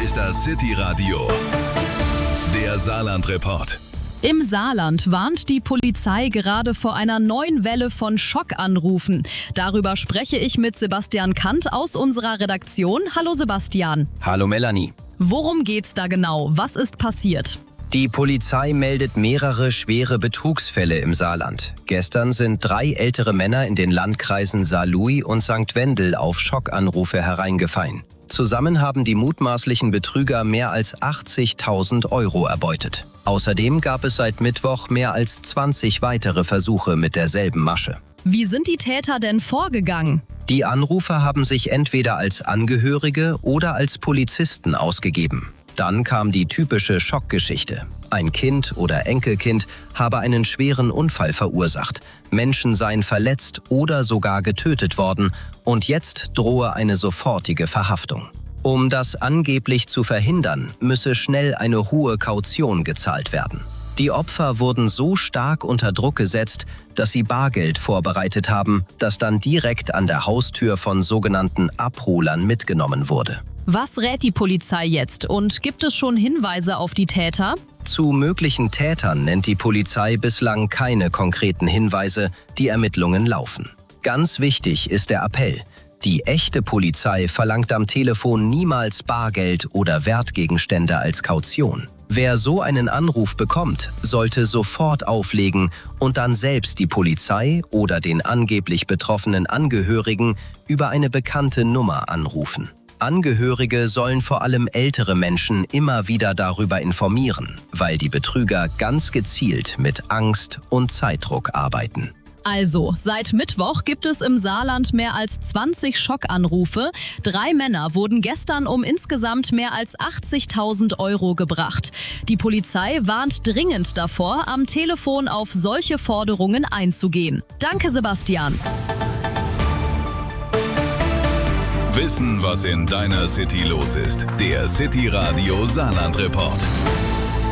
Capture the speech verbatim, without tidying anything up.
ist das City Radio, der Saarland-Report. Im Saarland warnt die Polizei gerade vor einer neuen Welle von Schockanrufen. Darüber spreche ich mit Sebastian Kant aus unserer Redaktion. Hallo Sebastian. Hallo Melanie. Worum geht's da genau? Was ist passiert? Die Polizei meldet mehrere schwere Betrugsfälle im Saarland. Gestern sind drei ältere Männer in den Landkreisen Saarlouis und Sankt Wendel auf Schockanrufe hereingefallen. Zusammen haben die mutmaßlichen Betrüger mehr als achtzigtausend Euro erbeutet. Außerdem gab es seit Mittwoch mehr als zwanzig weitere Versuche mit derselben Masche. Wie sind die Täter denn vorgegangen? Die Anrufer haben sich entweder als Angehörige oder als Polizisten ausgegeben. Dann kam die typische Schockgeschichte. Ein Kind oder Enkelkind habe einen schweren Unfall verursacht, Menschen seien verletzt oder sogar getötet worden und jetzt drohe eine sofortige Verhaftung. Um das angeblich zu verhindern, müsse schnell eine hohe Kaution gezahlt werden. Die Opfer wurden so stark unter Druck gesetzt, dass sie Bargeld vorbereitet haben, das dann direkt an der Haustür von sogenannten Abholern mitgenommen wurde. Was rät die Polizei jetzt und gibt es schon Hinweise auf die Täter? Zu möglichen Tätern nennt die Polizei bislang keine konkreten Hinweise, die Ermittlungen laufen. Ganz wichtig ist der Appell: Die echte Polizei verlangt am Telefon niemals Bargeld oder Wertgegenstände als Kaution. Wer so einen Anruf bekommt, sollte sofort auflegen und dann selbst die Polizei oder den angeblich betroffenen Angehörigen über eine bekannte Nummer anrufen. Angehörige sollen vor allem ältere Menschen immer wieder darüber informieren, weil die Betrüger ganz gezielt mit Angst und Zeitdruck arbeiten. Also, seit Mittwoch gibt es im Saarland mehr als zwanzig Schockanrufe. Drei Männer wurden gestern um insgesamt mehr als achtzigtausend Euro gebracht. Die Polizei warnt dringend davor, am Telefon auf solche Forderungen einzugehen. Danke, Sebastian. Wissen, was in deiner City los ist. Der City Radio Saarland-Report.